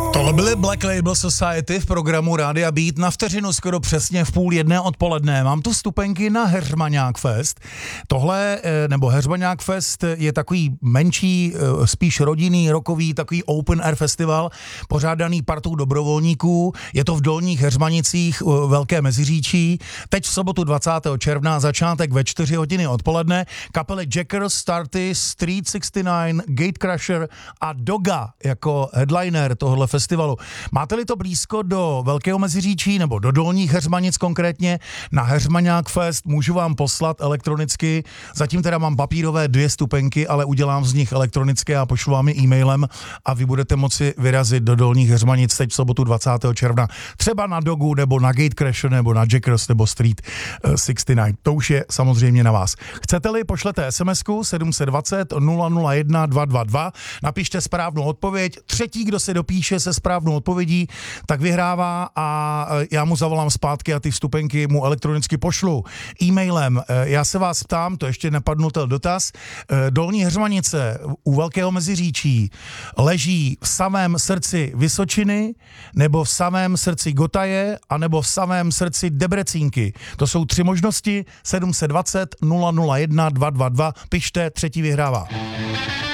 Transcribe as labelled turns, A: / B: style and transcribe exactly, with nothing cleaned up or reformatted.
A: Tohle byly Black Label Society v programu Rádia Beat na vteřinu skoro přesně v půl jedné odpoledne. Mám tu vstupenky na Heřmaňák Fest. Tohle, nebo Heřmaňák Fest je takový menší, spíš rodinný, rokový, takový open air festival, pořádaný partou dobrovolníků. Je to v Dolních Heřmanicích, Velké Meziříčí. Teď v sobotu dvacátého června, začátek ve čtyři hodiny odpoledne. Kapely Jackers, Starty, Street šedesát devět, Gatecrasher a Doga jako headliner tohohle festivalu. Máte-li to blízko do Velkého Meziříčí nebo do Dolních Heřmanic konkrétně, na Heřmaňák Fest můžu vám poslat elektronicky. Zatím teda mám papírové dvě stupenky, ale udělám z nich elektronické a pošlu vám je e-mailem a vy budete moci vyrazit do Dolních Heřmanic teď v sobotu dvacátého června. Třeba na Dogu nebo na Gatecrasher nebo na Jackers nebo Street šedesát devět. To už je samozřejmě na vás. Chcete-li, pošlete SMSku sedm set dvacet nula nula jedna dva dva dva, napište správnou odpověď. Třetí, kdo se dopíše se správnou odpovědí, tak vyhrává a já mu zavolám zpátky a ty vstupenky mu elektronicky pošlu e-mailem. Já se vás ptám, to ještě nepadnutel dotaz, Dolní Heřmanice u Velkého Meziříčí leží v samém srdci Vysočiny, nebo v samém srdci Gotaje, anebo v samém srdci Debrecínky. To jsou tři možnosti, sedm set dvacet nula nula jedna dva dva dva, pište, třetí vyhrává.